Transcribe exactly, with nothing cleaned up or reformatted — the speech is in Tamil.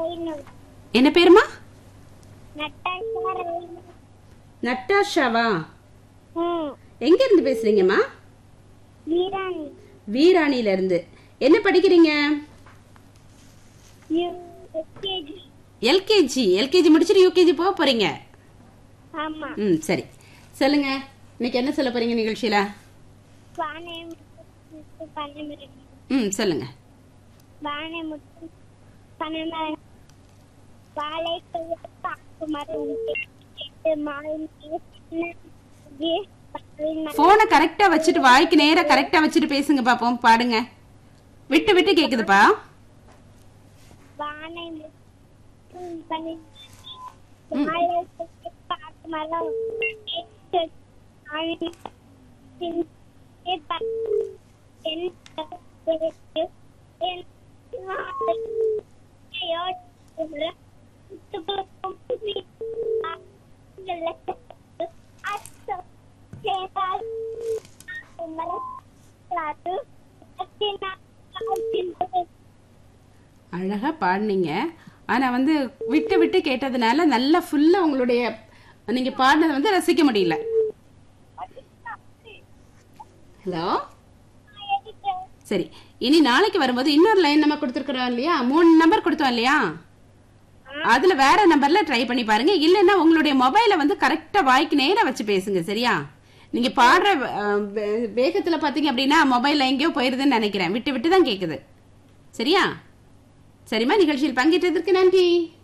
என்ன பேருமா? நட்டாஷா நட்டாஷாவா? ம் எங்க இருந்து பேசுறீங்கம்மா? வீராணி வீராணில இருந்து. என்ன படிக்கிறீங்க? யூகேஜி. எல்கேஜி. எல்கேஜி முடிச்சிட்டு யூகேஜி போக போறீங்க? ஆமா. ம் சரி, சொல்லுங்க. இன்னைக்கு என்ன சொல்ல போறீங்க நிகழ்ச்சியில? வானை முத்து பனைமரம். ம் சொல்லுங்க. வானை முத்து பனைமரம் வாழை பாக்கு மரம் போனை கரெக்டா வச்சுட்டு வாய்க்கு நேரா கரெக்டா வச்சுட்டு பேசுங்க பாப்போம். பாடுங்க. விட்டு விட்டு கேக்குதுப்பா. வானை முத்து பனைமரம் வாழை பாக்கு மரம் அழகா பாடுனீங்க. ஆனா வந்து விட்டு விட்டு கேட்டதுனால நல்லா ஃபுல்லா உங்களுடைய நீங்க பாடினதை வந்து ரசிக்க முடியல. ஹலோ, சரி. இனி நாளைக்கு வரும்போது இன்னொரு லைன் நம்ம கொடுத்துருக்கோம் இல்லையா, மூணு நம்பர் கொடுத்தோம் இல்லையா, அதுல வேற நம்பர்ல ட்ரை பண்ணி பாருங்க. இல்லைன்னா உங்களுடைய மொபைலை வந்து கரெக்டா வாய்க்கு நேரா வச்சு பேசுங்க. சரியா? நீங்க பாடுற வேகத்துல பாத்தீங்க அப்படின்னா மொபைல் எங்கேயோ போயிருதுன்னு நினைக்கிறேன். விட்டு விட்டு தான் கேக்குது. சரியா? சரிம்மா, நிகழ்ச்சியில் பங்கேற்றதற்கு நன்றி.